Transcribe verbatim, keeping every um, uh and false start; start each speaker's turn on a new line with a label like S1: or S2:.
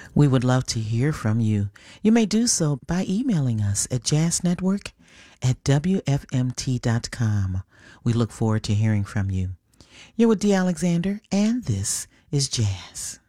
S1: We would love to hear from you. You may do so by emailing us at jazznetwork at w f m t dot com. We look forward to hearing from you. You're with Dee Alexander, and this is Jazz.